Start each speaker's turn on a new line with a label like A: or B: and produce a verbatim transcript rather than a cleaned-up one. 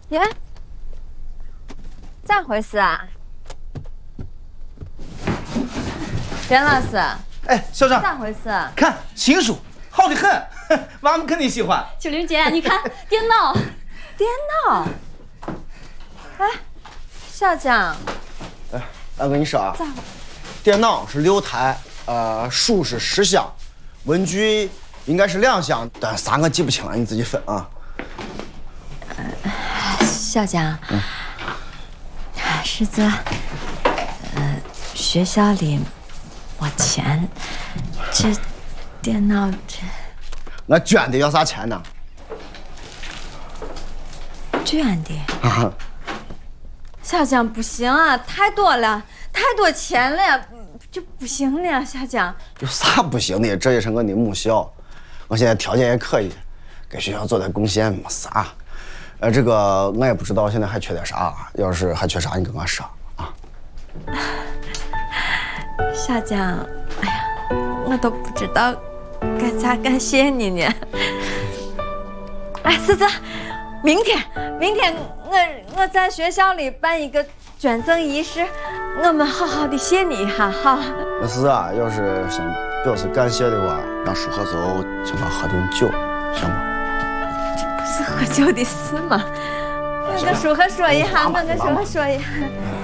A: 耶，咋回事啊？袁老师，
B: 哎，校长，
A: 咋回事？
B: 看情书，好的很，娃们肯定喜欢。
C: 秋玲姐，你看电脑，
A: 电脑。哎，校长。
D: 哎，俺跟你说啊，电脑是六台，呃，书是十项，文具应该是两项，但三个记不清了，你自己分啊。
A: 呃，校长，嗯，是这，呃，学校里没钱，这电脑这，
D: 我捐的要啥钱呢？
A: 捐的。啊。校长不行啊，太多了，太多钱了呀，这不行了呀，校长。
D: 有啥不行的？这也是我的母校，我现在条件也可以，给学校做点贡献没啥。呃，这个我也不知道现在还缺点啥，要是还缺啥，你跟我说啊。
A: 校长，哎呀，我都不知道该咋感谢你呢。哎，是这。明天，明天我我在学校里办一个捐赠仪式，我们好好的谢你一下哈。
D: 那是啊，要是想表示感谢的话，让舒和走请他喝顿酒，行吗？
A: 这不是喝酒的事吗？我跟舒和说一下，我跟舒和说一下。